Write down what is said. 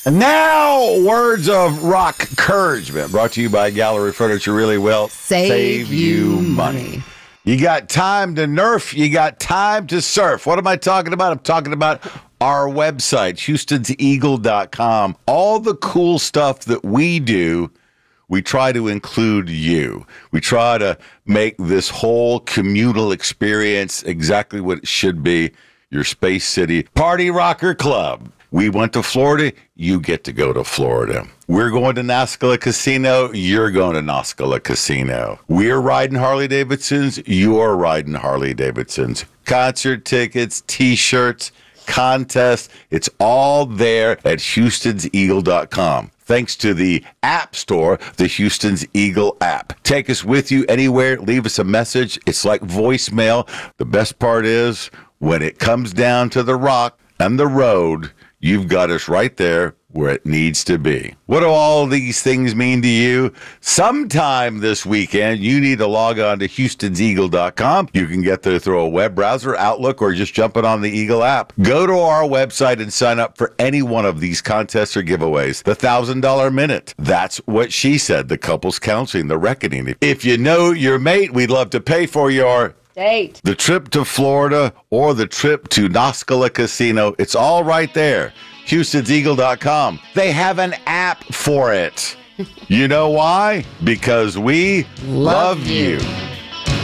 And now, words of rock encouragement brought to you by Gallery Furniture. Really will save you money. You got time to nerf, you got time to surf. What am I talking about? I'm talking about our website, Houston'sEagle.com. All the cool stuff that we do, we try to include you. We try to make this whole communal experience exactly what it should be, your Space City Party Rocker Club. We went to Florida, you get to go to Florida. We're going to Noscala Casino, you're going to Noscala Casino. We're riding Harley Davidsons, you're riding Harley Davidsons. Concert tickets, t-shirts, contests, it's all there at Houston'sEagle.com. Thanks to the App Store, the Houston's Eagle app. Take us with you anywhere, leave us a message. It's like voicemail. The best part is, when it comes down to the rock and the road, you've got us right there where it needs to be. What do all these things mean to you? Sometime this weekend, you need to log on to Houston'sEagle.com. You can get there through a web browser, Outlook, or just jumping on the Eagle app. Go to our website and sign up for any one of these contests or giveaways. The $1,000 Minute. That's what she said. The couples counseling, the reckoning. If you know your mate, we'd love to pay for your date, the trip to Florida, or the trip to Noscala Casino. It's all right there. Houston'sEagle.com. They have an app for it. You know why? Because we love you.